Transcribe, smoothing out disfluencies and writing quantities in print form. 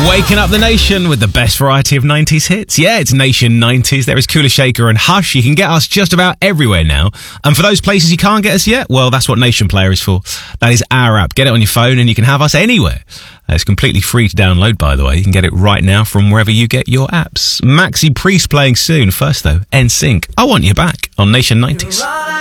Waking up the nation with the best variety of 90s hits. Yeah, it's Nation 90s. There is Kula Shaker and Hush. You can get us just about everywhere now. And for those places you can't get us yet, well, that's what Nation Player is for. That is our app. Get it on your phone and you can have us anywhere. It's completely free to download, by the way. You can get it right now from wherever you get your apps. Maxi Priest playing soon. First, though, NSYNC. I Want You Back on Nation 90s.